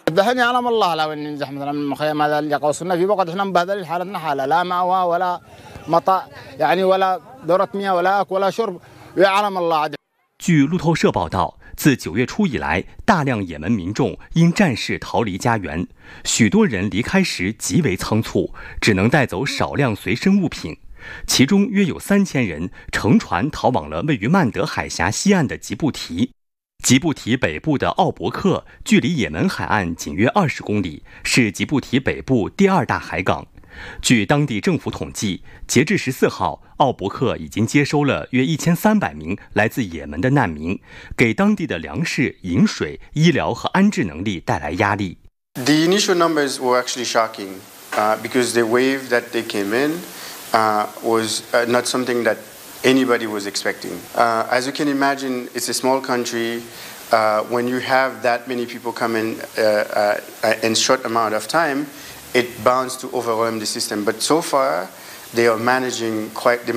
دحين يعلم الله لو ان ننجح مثلا من المخيم هذا اللي قوصلنا فيه وقد احنا مبهدلين حالتنا حاله لا مأوى ولا مطاء يعني ولا دورة مياه ولا أكل ولا شرب ويعلم الله عاد。 据路透社报道，自9月初以来，大量也门民众因战事逃离家园，许多人离开时极为仓促，只能带走少量随身物品。其中约有3000人乘船逃往了位于曼德海峡西岸的吉布提。吉布提北部的奥伯克距离也门海岸仅约20公里，是吉布提北部第2大海港。据当地政府统计，截至14号，奥伯克已经接收了约1300名来自也门的难民，给当地的粮食、饮水、医疗和安置能力带来压力。 The initial numbers were actually shocking because the wave that they came in was not something that anybody was expecting. As you can imagine, it's a small country. When you have that many people come in short amount of time, it bounds to overwhelm the system. But so far, they are managing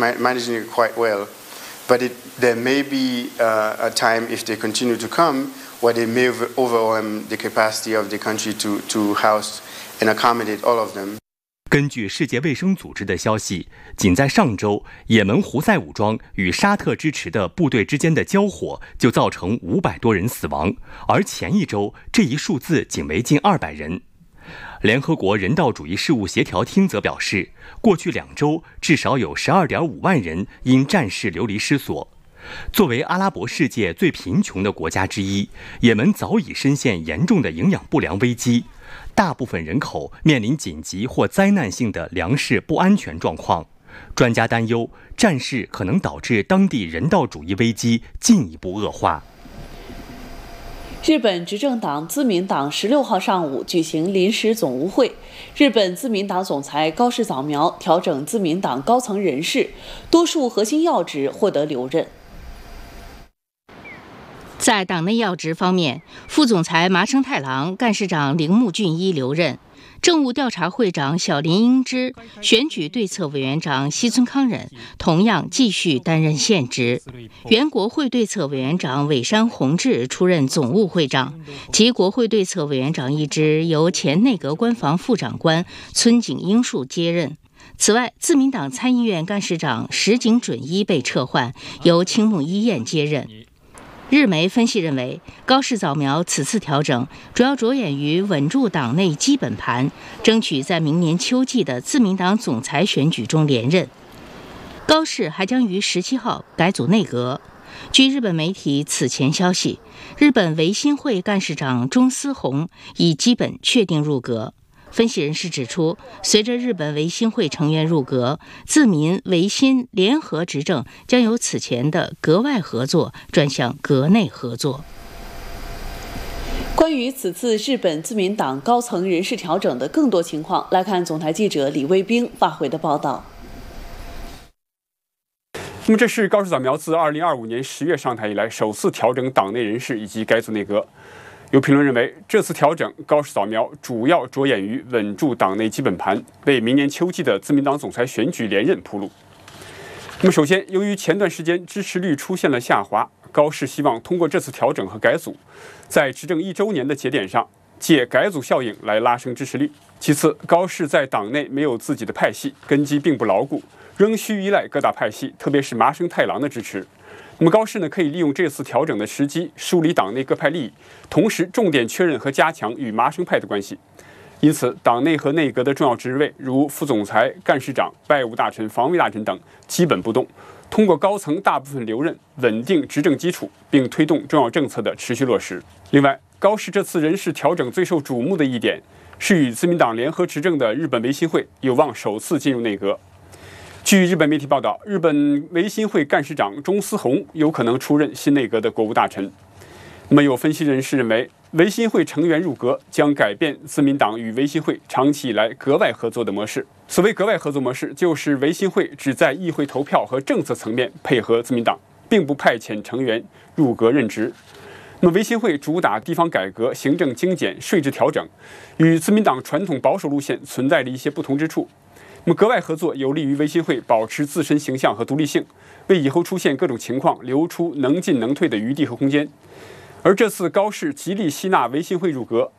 it quite well. But there may be a time if they continue to come where they may overwhelm the capacity of the country to house and accommodate all of them. 根据世界卫生组织的消息，仅在上周，也门胡塞武装与沙特支持的部队之间的交火就造成500多人死亡，而前一周这一数字仅为近200人。联合国人道主义事务协调厅则表示，过去2周至少有12.5万人因战事流离失所。作为阿拉伯世界最贫穷的国家之一，也门早已深陷严重的营养不良危机。大部分人口面临紧急或灾难性的粮食不安全状况。专家担忧，战事可能导致当地人道主义危机进一步恶化。 日本执政党自民党16号上午举行临时总务会，日本自民党总裁高市早苗调整自民党高层人事，多数核心要职获得留任。 在党内要职方面，副总裁麻生太郎、干事长铃木俊一留任，政务调查会长小林英之、选举对策委员长西村康忍同样继续担任现职。原国会对策委员长尾山弘志出任总务会长，及国会对策委员长一职由前内阁官房副长官村井英树接任。此外，自民党参议院干事长石井准一被撤换，由青木一彦接任。日媒分析认为，高市早苗此次调整主要着眼于稳住党内基本盘，争取在明年秋季的自民党总裁选举中连任。高市还将于17号改组内阁。据日本媒体此前消息，日本维新会干事长中司宏已基本确定入阁。分析人士指出，随着日本维新会成员入阁，自民维新联合执政将由此前的阁外合作转向阁内合作。 关于此次日本自民党高层人事调整的更多情况，来看总台记者李卫兵发回的报道。 那么，这是高市早苗自2025年10月上台以来首次调整党内人事以及改组内阁。有评论认为，这次调整高市早苗主要着眼于稳住党内基本盘，为明年秋季的自民党总裁选举连任铺路。那么，首先，由于前段时间支持率出现了下滑，高市希望通过这次调整和改组，在执政1周年的节点上，借改组效应来拉升支持率。其次，高市在党内没有自己的派系，根基并不牢固，仍需依赖各大派系，特别是麻生太郎的支持。那么高市可以利用这次调整的时机，梳理党内各派利益，同时重点确认和加强与麻生派的关系。因此，党内和内阁的重要职位，如副总裁、干事长、外务大臣、防卫大臣等，基本不动。通过高层大部分留任，稳定执政基础，并推动重要政策的持续落实。另外，高市这次人事调整最受瞩目的一点，是与自民党联合执政的日本维新会有望首次进入内阁。据日本媒体报道，日本维新会干事长中司宏有可能出任新内阁的国务大臣。那么，有分析人士认为，维新会成员入阁将改变自民党与维新会长期以来阁外合作的模式。所谓阁外合作模式，就是维新会只在议会投票和政策层面配合自民党，并不派遣成员入阁任职。那么，维新会主打地方改革、行政精简、税制调整，与自民党传统保守路线存在着一些不同之处。那么，阁外合作有利于维新会保持自身形象和独立性，为以后出现各种情况留出能进能退的余地和空间。而这次高市极力吸纳维新会入阁，